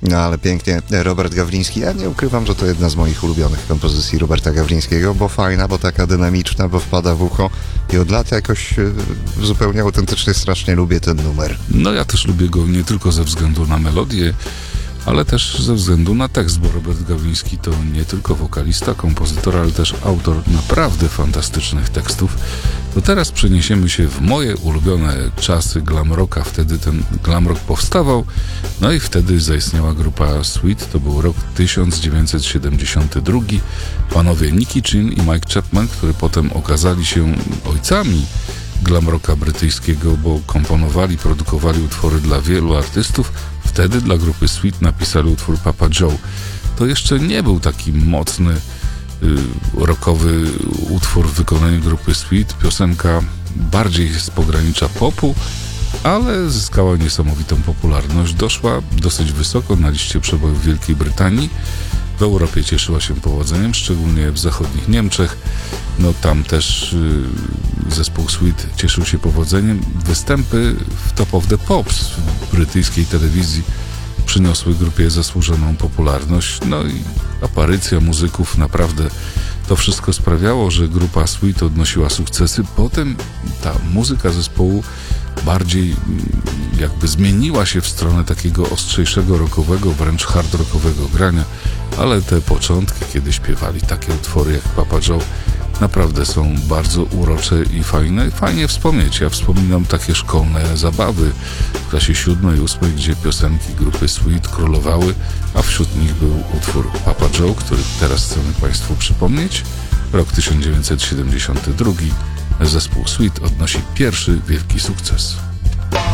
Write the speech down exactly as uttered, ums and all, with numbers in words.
No ale pięknie, Robert Gawliński. Ja nie ukrywam, że to jedna z moich ulubionych kompozycji Roberta Gawlińskiego, bo fajna, bo taka dynamiczna, bo wpada w ucho i od lat jakoś e, zupełnie autentycznie strasznie lubię ten numer. No ja też lubię go nie tylko ze względu na melodię, ale też ze względu na tekst, bo Robert Gawliński to nie tylko wokalista, kompozytor, ale też autor naprawdę fantastycznych tekstów. To teraz przeniesiemy się w moje ulubione czasy glam rocka. Wtedy ten glam rock powstawał, no i wtedy zaistniała grupa Sweet. To był rok tysiąc dziewięćset siedemdziesiąty drugi. Panowie Nicky Chinn i Mike Chapman, którzy potem okazali się ojcami glam rocka brytyjskiego, bo komponowali, produkowali utwory dla wielu artystów. Wtedy dla grupy Sweet napisali utwór Papa Joe. To jeszcze nie był taki mocny y, rockowy utwór w wykonaniu grupy Sweet. Piosenka bardziej z pogranicza popu, ale zyskała niesamowitą popularność. Doszła dosyć wysoko na liście przebojów Wielkiej Brytanii. W Europie cieszyła się powodzeniem, szczególnie w zachodnich Niemczech. No tam też y, zespół Sweet cieszył się powodzeniem. Występy w Top of the Pops w brytyjskiej telewizji przyniosły grupie zasłużoną popularność. No i aparycja muzyków, naprawdę to wszystko sprawiało, że grupa Sweet odnosiła sukcesy. Potem ta muzyka zespołu bardziej jakby zmieniła się w stronę takiego ostrzejszego rockowego, wręcz hard rockowego grania, ale te początki, kiedy śpiewali takie utwory jak Papa Joe, naprawdę są bardzo urocze i fajne. Fajnie wspomnieć. Ja wspominam takie szkolne zabawy w klasie siódmej, ósmej, gdzie piosenki grupy Sweet królowały, a wśród nich był utwór Papa Joe, który teraz chcemy Państwu przypomnieć. Rok tysiąc dziewięćset siedemdziesiąty drugi. Zespół Sweet odnosi pierwszy wielki sukces.